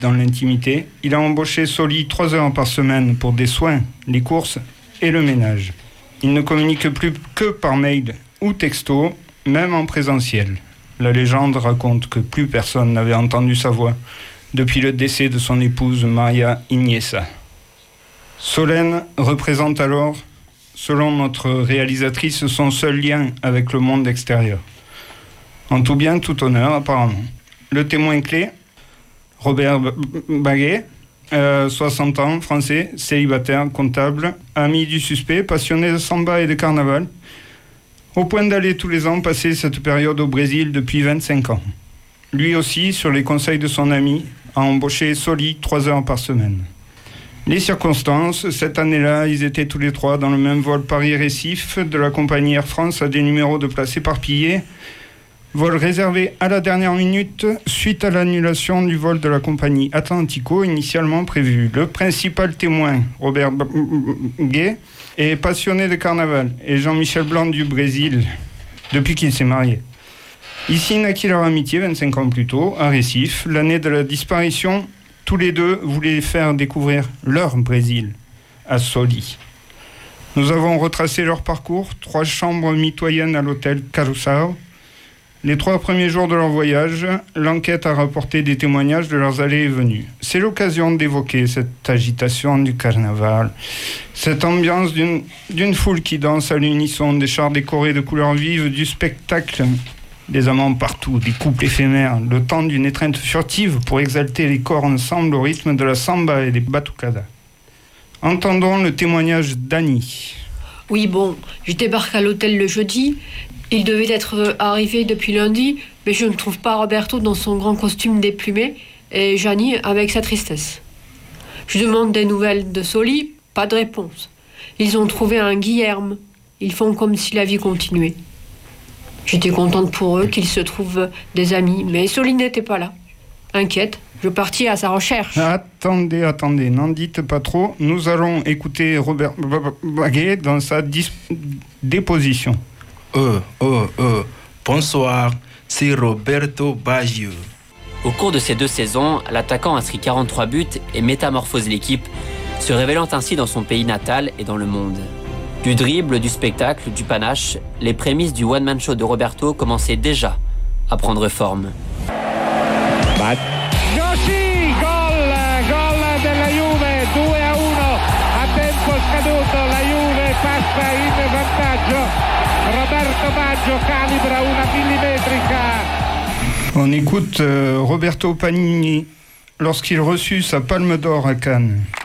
Dans l'intimité, il a embauché Soli 3 heures par semaine pour des soins, les courses et le ménage. Il ne communique plus que par mail ou texto, même en présentiel. La légende raconte que plus personne n'avait entendu sa voix depuis le décès de son épouse Maria Iniesta. Solène représente alors, selon notre réalisatrice, son seul lien avec le monde extérieur. En tout bien, tout honneur, apparemment. Le témoin clé, Robert Baguet, 60 ans, français, célibataire, comptable, ami du suspect, passionné de samba et de carnaval, au point d'aller tous les ans passer cette période au Brésil depuis 25 ans. Lui aussi, sur les conseils de son ami, a embauché Soli 3 heures par semaine. Les circonstances, cette année-là, ils étaient tous les trois dans le même vol Paris-Récif de la compagnie Air France à des numéros de places éparpillés. Vol réservé à la dernière minute suite à l'annulation du vol de la compagnie Atlantico initialement prévu. Le principal témoin, Robert Baguet, est passionné de carnaval et Jean-Michel Blanc du Brésil depuis qu'il s'est marié. Ici naquit leur amitié 25 ans plus tôt, à Récif. L'année de la disparition, tous les deux voulaient faire découvrir leur Brésil à Soli. Nous avons retracé leur parcours, 3 chambres mitoyennes à l'hôtel Curaçao. Les 3 premiers jours de leur voyage, l'enquête a rapporté des témoignages de leurs allées et venues. C'est l'occasion d'évoquer cette agitation du carnaval, cette ambiance d'une foule qui danse à l'unisson, des chars décorés de couleurs vives, du spectacle, des amants partout, des couples éphémères, le temps d'une étreinte furtive pour exalter les corps ensemble au rythme de la samba et des batucadas. Entendons le témoignage d'Annie. Oui, bon, je débarque à l'hôtel le jeudi. Il devait être arrivé depuis lundi, mais je ne trouve pas Roberto dans son grand costume déplumé et Janie avec sa tristesse. Je demande des nouvelles de Soli, pas de réponse. Ils ont trouvé un Guilherme. Ils font comme si la vie continuait. J'étais contente pour eux qu'ils se trouvent des amis, mais Soli n'était pas là. Inquiète, je partis à sa recherche. Attendez, n'en dites pas trop. Nous allons écouter Robert Baguet dans sa déposition. Bonsoir, c'est Roberto Baggio. Au cours de ces 2 saisons, l'attaquant inscrit 43 buts et métamorphose l'équipe, se révélant ainsi dans son pays natal et dans le monde. Du dribble, du spectacle, du panache, les prémices du one-man show de Roberto commençaient déjà à prendre forme. Joshi, gol della Juve, 2-1 a tempo scaduto, la Juve passa in vantaggio. Roberto Baggio calibra una millimetrica. On écoute Roberto Panini lorsqu'il reçut sa Palme d'Or à Cannes.